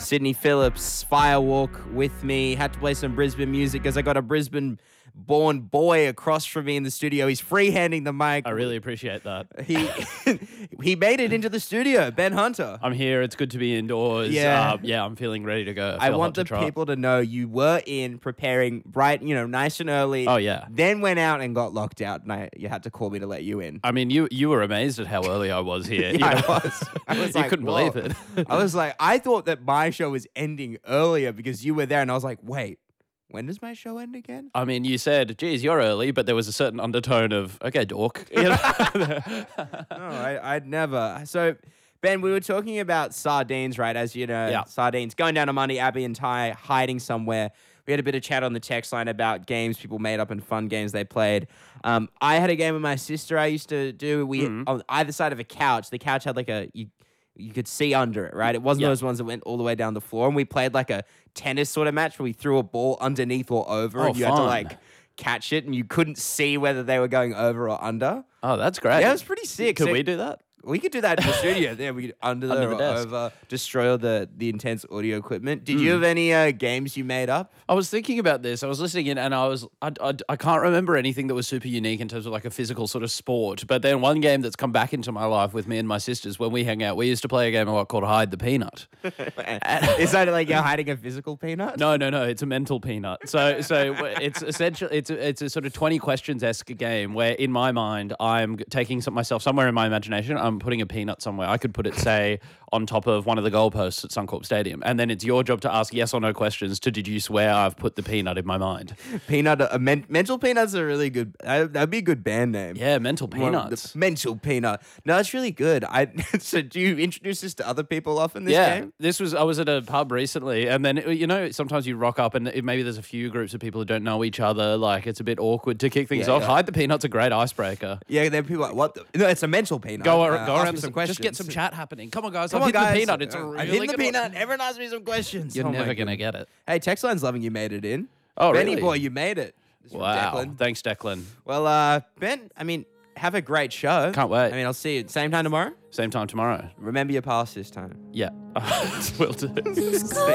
Sydney Phillips, Firewalk with me. Had to play some Brisbane music because I got a Brisbane-born boy across from me in the studio. He's freehanding the mic. I really appreciate that. He made it into the studio, Ben Hunter. I'm here. It's good to be indoors. Yeah. I'm feeling ready to go. I want the people to know you were in preparing bright, nice and early. Oh, yeah. Then went out and got locked out, and you had to call me to let you in. I mean, you were amazed at how early I was here. Yeah, I was You like, couldn't whoa. believe it. I was like, I thought that my show was ending earlier because you were there, and I was like, wait, when does my show end again? I mean, you said, geez, you're early, but there was a certain undertone of, okay, dork. No, I'd never. So, Ben, we were talking about sardines, right? As you know, Yeah. sardines going down to Monday, Abby and Ty hiding somewhere. We had a bit of chat on the text line about games people made up and fun games they played. I had a game with my sister I used to do. We on either side of a couch. The couch had like you could see under it, right? It wasn't Yeah. those ones that went all the way down the floor. And we played like a tennis sort of match where we threw a ball underneath or over, Oh, and you had to fun. like catch it, and you couldn't see whether they were going over or under. Oh, that's great. Yeah, it was pretty sick. Could So- we do that? We could do that in the studio. Yeah, we could under Under the or desk. over, destroy all the intense audio equipment. Did you have any games you made up? I was thinking about this. I was listening in, and I can't remember anything that was super unique in terms of like a physical sort of sport. But then one game that's come back into my life with me and my sisters when we hang out, we used to play a game called Hide the Peanut. Is that like you're hiding a physical peanut? No, it's a mental peanut. So it's essentially it's a sort of 20 questions-esque game where in my mind I'm taking myself somewhere in my imagination. I'm putting a peanut somewhere. I could put it, say, on top of one of the goalposts at Suncorp Stadium, and then it's your job to ask yes or no questions to did you swear I've put the peanut in my mind? Peanut. Mental peanuts are really good. That'd be a good band name. Yeah, mental Well, peanuts. the mental peanut. No, it's really good. So do you introduce this to other people often? This game? I was at a pub recently, and then sometimes you rock up and maybe there's a few groups of people who don't know each other. Like it's a bit awkward to kick things Yeah, off. yeah. Hide the Peanut's a great icebreaker. Yeah, then people are like, what? No, it's a mental peanut. Go Ask around me some just questions. get some chat happening. Come on, guys. Come I've on, hit guys. the peanut. It's a really I've hit the good one. peanut. Everyone ask me some questions. You're Oh my never gonna goodness. get it. Hey, text line's loving you made it in. Oh, Benny really? boy, you made it. This is from Wow. Declan. Thanks, Declan. Well, Ben, I mean, have a great show. Can't wait. I mean, I'll see you same time tomorrow. Same time tomorrow. Remember your past this time. Yeah. Will do. It's